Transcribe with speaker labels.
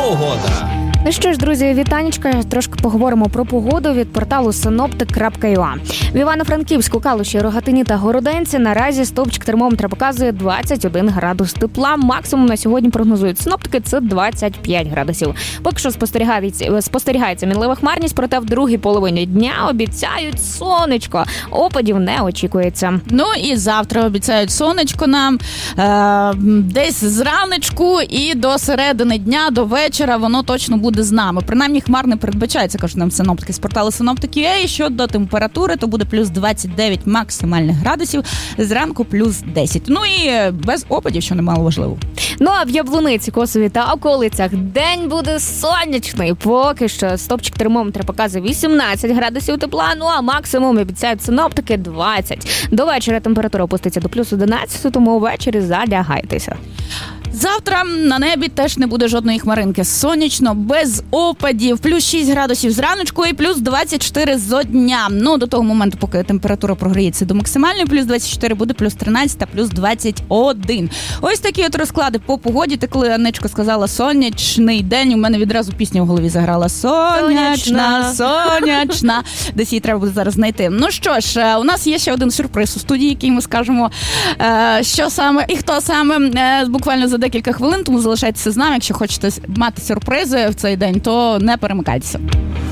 Speaker 1: Погода.
Speaker 2: Ну що ж, друзі, вітанечка. Трошки поговоримо про погоду від порталу synoptic.ua. В Івано-Франківську, Калуші, Рогатині та Городенці наразі стовпчик термометра показує 21 градус тепла. Максимум на сьогодні прогнозують синоптики – це 25 градусів. Поки що спостерігається мінлива хмарність, проте в другій половині дня обіцяють сонечко. Опадів не очікується.
Speaker 3: Ну і завтра обіцяють сонечко нам десь зранечку і до середини дня, до вечора воно точно буде з нами. Принаймні хмар не передбачається, кажуть нам синоптики з порталу synoptic.ua. Щодо температури, то буде плюс 29 максимальних градусів, зранку плюс 10. Ну і без опадів, що немало важливо.
Speaker 2: Ну а в Яблуниці, Косові та околицях день буде сонячний. Поки що стопчик термометра показує 18 градусів тепла, ну а максимум обіцяють синоптики 20. До вечора температура опуститься до плюс 11, тому ввечері залягайтеся.
Speaker 3: Завтра на небі теж не буде жодної хмаринки. Сонячно, без опадів, плюс 6 градусів зраночку і плюс 24 зо дня. Ну, до того моменту, поки температура прогріється до максимальної, плюс 24 буде плюс 13 та плюс 21. Ось такі от розклади по погоді. Ти коли, Анечко, сказала сонячний день, у мене відразу пісня в голові заграла. Сонячна, сонячна. Десь її треба буде зараз знайти. Ну що ж, у нас є ще один сюрприз у студії, який ми скажемо, що саме і хто саме буквально за декілька хвилин, тому залишайтеся з нами. Якщо хочете мати сюрпризи в цей день, то не перемикайтеся.